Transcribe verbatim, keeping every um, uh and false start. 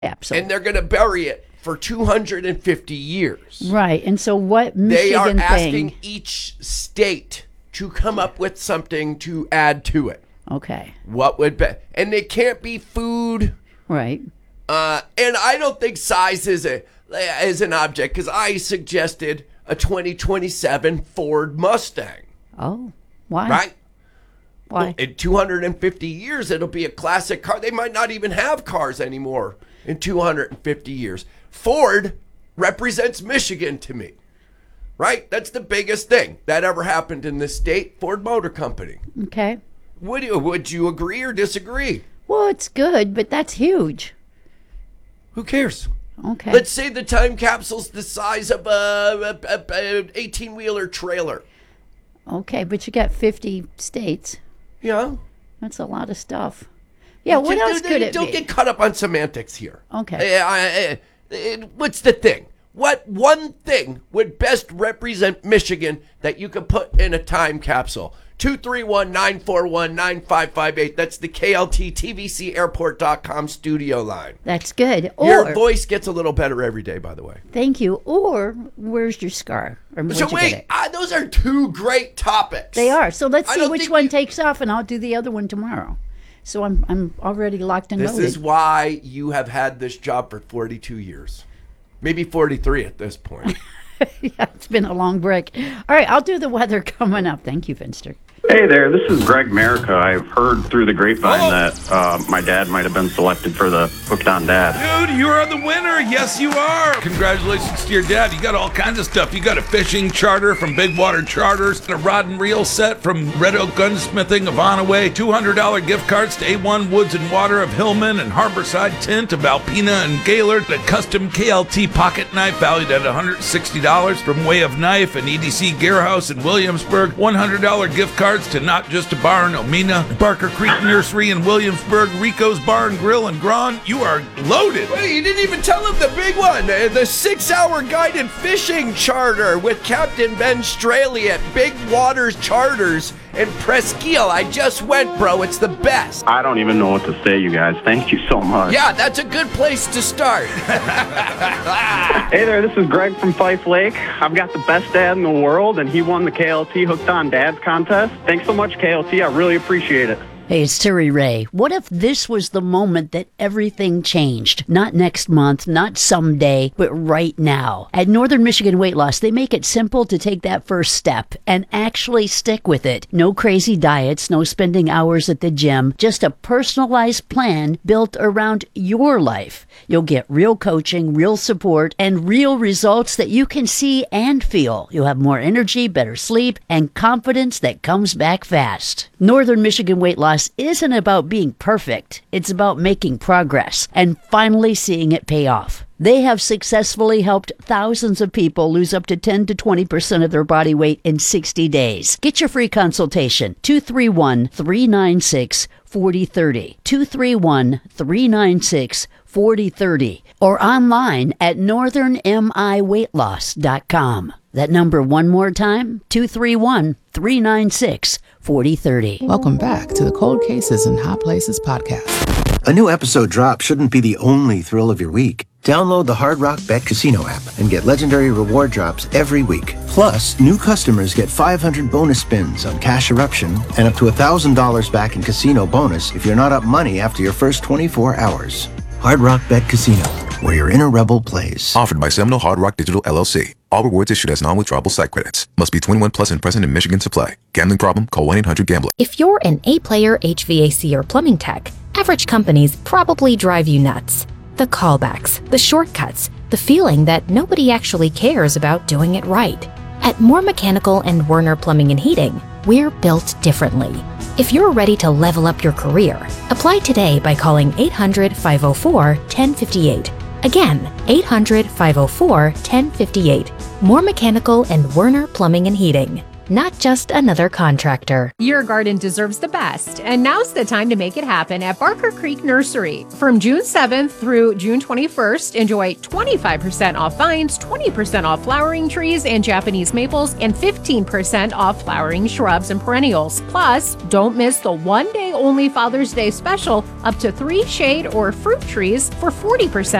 Absolutely. And they're going to bury it for two hundred fifty years. Right. And so what Michigan They are asking thing, each state to come up with something to add to it. okay. What would be, and it can't be food. Right. Uh, and I don't think size is a is an object, because I suggested a twenty twenty-seven Ford Mustang. Oh, why? Right? Why? Well, in two hundred fifty years, it'll be a classic car. They might not even have cars anymore in two hundred fifty years. Ford represents Michigan to me. Right? That's the biggest thing that ever happened in this state, Ford Motor Company. Okay. Would you, would you agree or disagree? Well, it's good, but that's huge. Who cares? Okay. Let's say the time capsule's the size of a, a, a, a eighteen-wheeler trailer. Okay, but you got fifty states. Yeah. That's a lot of stuff. Yeah, what Don't- else don't- could it Don't be? get caught up on semantics here. Okay. Uh, I- I- uh, what's the thing? What one thing would best represent Michigan that you could put in a time capsule? two three one, nine four one, nine five five eight. That's the K L T T V C airport dot com studio line. That's good. Or, Your voice gets a little better every day, by the way. thank you. Or where's your scar? Or where'd So you get wait, it? uh, those are two great topics. They are. So let's I see don't which think one we- takes off, and I'll do the other one tomorrow. So I'm I'm already locked and This loaded. is why you have had this job for forty-two years. Maybe forty-three at this point. Yeah, it's been a long break. All right, I'll do the weather coming up. Thank you, Finster. Hey there, this is Greg Merica. I've heard through the grapevine Oh. that uh, my dad might have been selected for the Hooked on Dad. Dude, you're the winner. Yes, you are. Congratulations to your dad. You got all kinds of stuff. You got a fishing charter from Big Water Charters, a rod and reel set from Red Oak Gunsmithing of Onaway, two hundred dollars gift cards to A one Woods and Water of Hillman and Harborside Tint of Alpena and Gaylord, a custom K L T pocket knife valued at one hundred sixty dollars from Way of Knife and E D C Gear House in Williamsburg, one hundred dollars gift cards to Not Just a Bar in Omena, Barker Creek Nursery in Williamsburg, Rico's Bar and Grill in Grand. You are loaded. Wait, you didn't even tell him the big one. uh, The six-hour guided fishing charter with Captain Ben Straley at Big Waters Charters in Presqu'île. I just went, bro. It's the best. I don't even know what to say, you guys. Thank you so much. Yeah, that's a good place to start. Hey there, this is Greg from Fife Lake. I've got the best dad in the world, and he won the K L T Hooked on Dads contest. Thanks so much, K L T. I really appreciate it. Hey, it's Terry Ray. What if this was the moment that everything changed? Not next month, not someday, but right now. At Northern Michigan Weight Loss, they make it simple to take that first step and actually stick with it. No crazy diets, no spending hours at the gym, just a personalized plan built around your life. You'll get real coaching, real support, and real results that you can see and feel. You'll have more energy, better sleep, and confidence that comes back fast. Northern Michigan Weight Loss isn't about being perfect. It's about making progress and finally seeing it pay off. They have successfully helped thousands of people lose up to ten to twenty percent of their body weight in sixty days. Get your free consultation, two three one, three nine six, four zero three zero, two three one, three nine six, four zero three zero, or online at northern m i weight loss dot com. That number one more time, two three one, three nine six, four zero three zero. Welcome back to the Cold Cases and Hot Places podcast. A new episode drop shouldn't be the only thrill of your week. Download the Hard Rock Bet Casino app and get legendary reward drops every week. Plus, new customers get five hundred bonus spins on Cash Eruption and up to one thousand dollars back in casino bonus if you're not up money after your first twenty-four hours. Hard Rock Bet Casino, where your inner rebel plays. Offered by Seminole Hard Rock Digital L L C. All rewards issued as non-withdrawable site credits. Must be twenty-one plus and present in Michigan to play. Gambling problem? Call one eight hundred gambler. If you're an A-player H V A C or plumbing tech, average companies probably drive you nuts. The callbacks, the shortcuts, the feeling that nobody actually cares about doing it right. At Moore Mechanical and Werner Plumbing and Heating, we're built differently. If you're ready to level up your career, apply today by calling eight hundred, five oh four, one oh five eight. Again, eight hundred, five oh four, one oh five eight. Moore Mechanical and Werner Plumbing and Heating. not just another contractor. Your garden deserves the best, and now's the time to make it happen at Barker Creek Nursery. From June seventh through June twenty-first, enjoy twenty-five percent off vines, twenty percent off flowering trees and Japanese maples, and fifteen percent off flowering shrubs and perennials. Plus, don't miss the one-day only Father's Day special, up to three shade or fruit trees for forty percent